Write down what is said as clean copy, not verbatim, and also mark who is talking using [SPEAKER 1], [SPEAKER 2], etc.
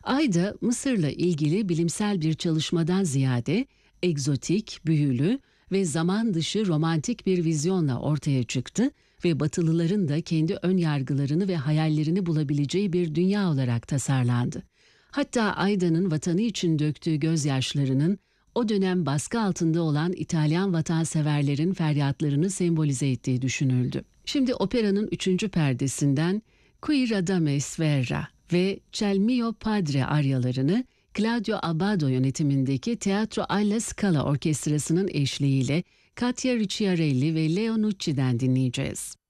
[SPEAKER 1] Ayda Mısır'la ilgili bilimsel bir çalışmadan ziyade egzotik, büyülü ve zaman dışı romantik bir vizyonla ortaya çıktı ve Batılıların da kendi ön yargılarını ve hayallerini bulabileceği bir dünya olarak tasarlandı. Hatta Ayda'nın vatanı için döktüğü gözyaşlarının o dönem baskı altında olan İtalyan vatanseverlerin feryatlarını sembolize ettiği düşünüldü. Şimdi operanın 3. perdesinden Qui Radames Vera ve C'è il mio padre aryalarını Claudio Abbado yönetimindeki Teatro alla Scala Orkestrası'nın eşliğiyle Katia Ricciarelli ve Leo Nucci'den dinleyeceğiz.